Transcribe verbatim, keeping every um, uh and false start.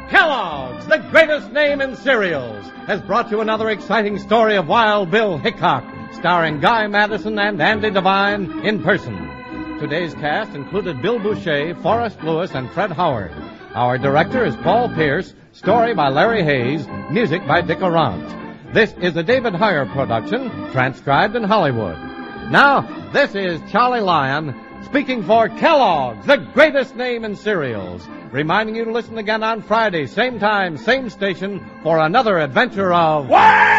Kellogg's, the greatest name in cereals, has brought you another exciting story of Wild Bill Hickok, starring Guy Madison and Andy Devine in person. Today's cast included Bill Boucher, Forrest Lewis, and Fred Howard. Our director is Paul Pierce, story by Larry Hayes, music by Dick Arant. This is a David Heyer production, transcribed in Hollywood. Now, this is Charlie Lyon, speaking for Kellogg's, the greatest name in cereals, reminding you to listen again on Friday, same time, same station, for another adventure of... Wild